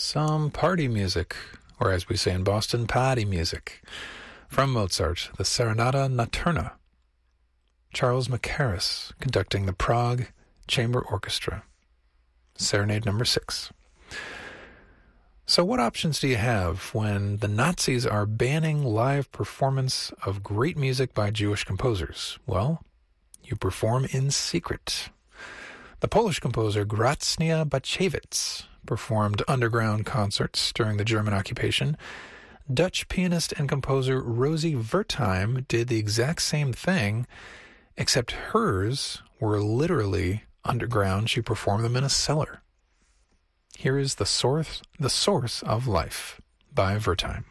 some party music, or as we say in Boston, party music. From Mozart, the Serenata Notturna. Charles Mackerras conducting the Prague Chamber Orchestra. Serenade number 6. So what options do you have when the Nazis are banning live performance of great music by Jewish composers? Well, you perform in secret. The Polish composer Gracnia Bachewicz performed underground concerts during the German occupation. Dutch pianist and composer Rosie Wertheim did the exact same thing, except hers were literally underground. She performed them in a cellar. Here is The Source of Life by Wertheim.